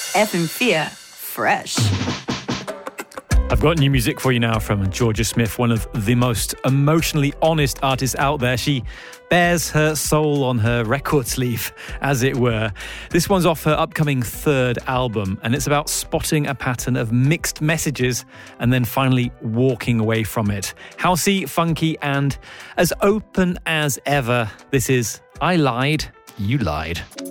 FM4 Fresh. I've got new music for you now from Jorja Smith, one of the most emotionally honest artists out there. She bears her soul on her record sleeve, as it were. This one's off her upcoming third album, and it's about spotting a pattern of mixed messages and then finally walking away from it. Housey, funky, and as open as ever. This is I Lied, You Lied.